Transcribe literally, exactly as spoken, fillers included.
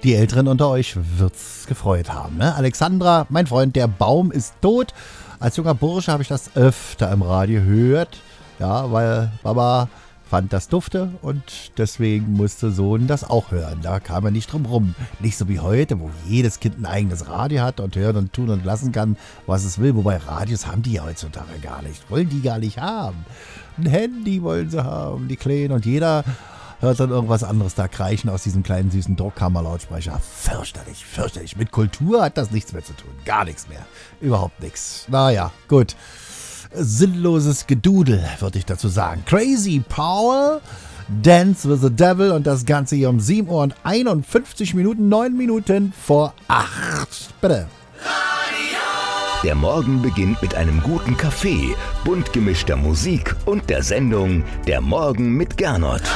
Die Älteren unter euch wird's gefreut haben, ne? Alexandra, mein Freund, der Baum ist tot. Als junger Bursche habe ich das öfter im Radio gehört. Ja, weil Baba fand das dufte und deswegen musste Sohn das auch hören. Da kam er nicht drum rum. Nicht so wie heute, wo jedes Kind ein eigenes Radio hat und hören und tun und lassen kann, was es will. Wobei Radios haben die ja heutzutage gar nicht. Wollen die gar nicht haben. Ein Handy wollen sie haben, die Kleinen. Und jeder hört dann irgendwas anderes da kreischen aus diesem kleinen süßen Druckkammerlautsprecher. Fürchterlich, fürchterlich. Mit Kultur hat das nichts mehr zu tun. Gar nichts mehr. Überhaupt nichts. Naja, gut. Sinnloses Gedudel, würde ich dazu sagen. Crazy Powell, Dance with the Devil und das Ganze hier um sieben Uhr und einundfünfzig Minuten, neun Minuten vor acht. Bitte. Der Morgen beginnt mit einem guten Kaffee, bunt gemischter Musik und der Sendung Der Morgen mit Gernot.